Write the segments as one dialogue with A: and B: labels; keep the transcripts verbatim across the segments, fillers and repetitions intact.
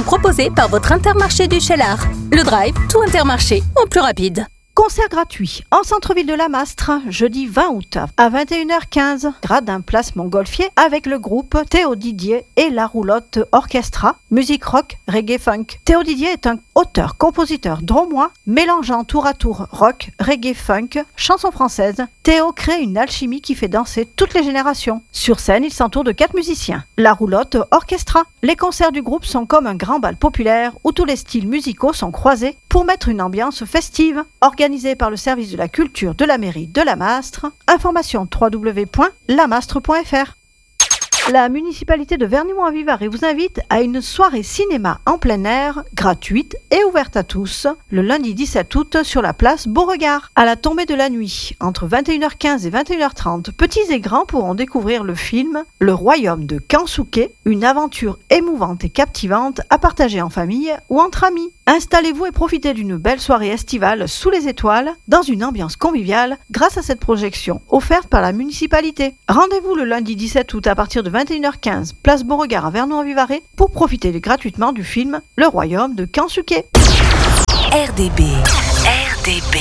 A: proposé par votre Intermarché du Cheylard. Le Drive, tout Intermarché, en plus rapide.
B: Concert gratuit en centre-ville de La Mastre, jeudi vingt août à vingt et une heures quinze, gradin place Montgolfier, avec le groupe Théo Didier et la Roulotte Orchestra, musique rock, reggae, funk. Théo Didier est un auteur-compositeur drômois, mélangeant tour à tour rock, reggae, funk, chansons françaises. Théo crée une alchimie qui fait danser toutes les générations. Sur scène, il s'entoure de quatre musiciens. La Roulotte Orchestra. Les concerts du groupe sont comme un grand bal populaire où tous les styles musicaux sont croisés pour mettre une ambiance festive. Organisé par le service de la culture de la mairie de La Mastre. Information w w w point lamastre point f r. La municipalité de Vernimont-en-Vivarais vous invite à une soirée cinéma en plein air, gratuite et ouverte à tous, le lundi dix-sept août sur la place Beauregard. À la tombée de la nuit, entre vingt et une heures quinze et vingt et une heures trente, petits et grands pourront découvrir le film Le Royaume de Kansuke, une aventure émouvante et captivante à partager en famille ou entre amis. Installez-vous et profitez d'une belle soirée estivale sous les étoiles, dans une ambiance conviviale, grâce à cette projection offerte par la municipalité. Rendez-vous le lundi dix-sept août à partir de vingt et une heures quinze, place Beauregard à Vernon-en-Vivarais, pour profiter gratuitement du film Le Royaume de Kansuke.
C: R D B. R D B.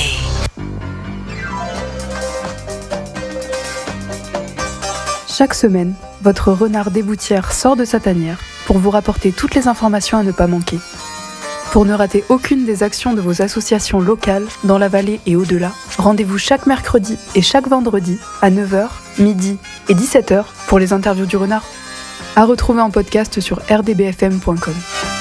D: Chaque semaine, votre renard d'éboutière sort de sa tanière pour vous rapporter toutes les informations à ne pas manquer. Pour ne rater aucune des actions de vos associations locales dans la vallée et au-delà, rendez-vous chaque mercredi et chaque vendredi à neuf heures, midi et dix-sept heures pour les interviews du renard. À retrouver en podcast sur r d b f m point com.